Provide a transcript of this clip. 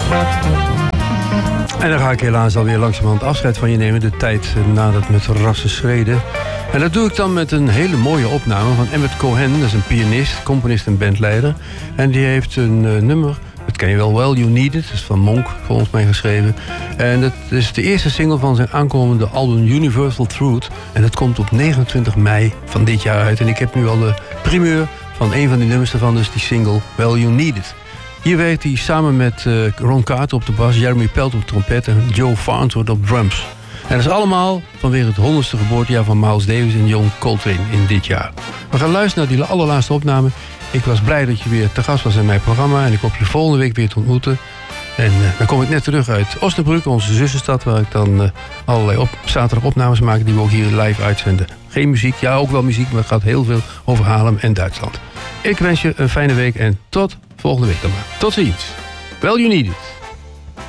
En dan ga ik helaas alweer langzamerhand afscheid van je nemen. De tijd nadert met rassen schreden. En dat doe ik dan met een hele mooie opname van Emmett Cohen. Dat is een pianist, componist en bandleider. En die heeft een nummer, dat ken je wel, Well You Need It. Dat is van Monk, volgens mij geschreven. En dat is de eerste single van zijn aankomende album Universal Truth. En dat komt op 29 mei van dit jaar uit. En ik heb nu al de primeur van een van die nummers ervan, dus die single Well You Need It. Hier werkt hij samen met Ron Carter op de bas, Jeremy Pelt op trompet en Joe Farnsworth op drums. En dat is allemaal vanwege het 100ste geboortejaar van Miles Davis en John Coltrane in dit jaar. We gaan luisteren naar die allerlaatste opname. Ik was blij dat je weer te gast was in mijn programma en ik hoop je volgende week weer te ontmoeten. En dan kom ik net terug uit Osnabrück, onze zussenstad, waar ik dan allerlei zaterdag opnames maak die we ook hier live uitzenden. Geen muziek, ja ook wel muziek, maar het gaat heel veel over Haarlem en Duitsland. Ik wens je een fijne week en tot volgende week dan maar. Tot ziens. Well You Need It.